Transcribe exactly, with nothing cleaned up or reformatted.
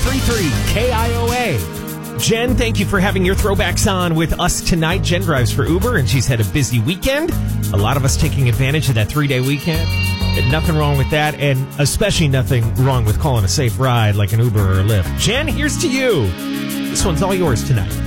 three three K I O A. Jen, thank you for having your throwbacks on with us tonight. Jen drives for Uber, and she's had a busy weekend. A lot of us taking advantage of that three-day weekend. And nothing wrong with that, and especially nothing wrong with calling a safe ride like an Uber or a Lyft. Jen, here's to you. This one's all yours tonight.